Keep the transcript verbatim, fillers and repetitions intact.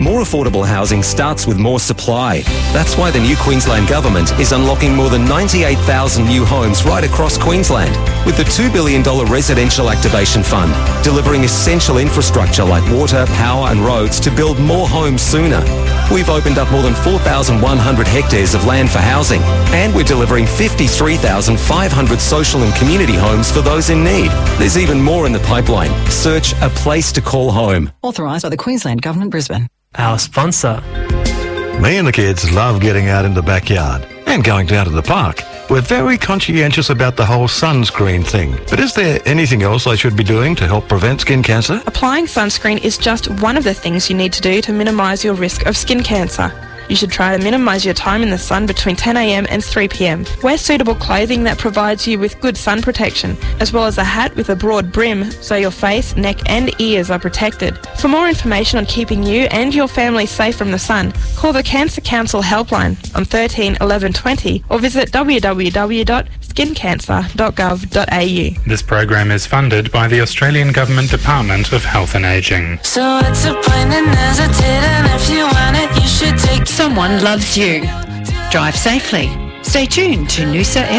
More affordable housing starts with more supply. That's why the new Queensland Government is unlocking more than ninety-eight thousand new homes right across Queensland with the two billion dollars Residential Activation Fund, delivering essential infrastructure like water, power and roads to build more homes sooner. We've opened up more than four thousand one hundred hectares of land for housing, and we're delivering fifty-three thousand five hundred social and community homes for those in need. There's even more in the pipeline. Search A Place to Call Home. Authorised by the Queensland Government, Brisbane. Our sponsor. Me and the kids love getting out in the backyard and going down to the park. We're very conscientious about the whole sunscreen thing. But is there anything else I should be doing to help prevent skin cancer? Applying sunscreen is just one of the things you need to do to minimise your risk of skin cancer. You should try to minimise your time in the sun between ten a m and three p m. Wear suitable clothing that provides you with good sun protection, as well as a hat with a broad brim so your face, neck and ears are protected. For more information on keeping you and your family safe from the sun, call the Cancer Council helpline on thirteen eleven twenty or visit w w w dot skin cancer dot gov dot a u. This program is funded by the Australian Government Department of Health and Ageing. So it's a point in hesitating. If you want it, you should take. Someone loves you. Drive safely. Stay tuned to Noosa F M.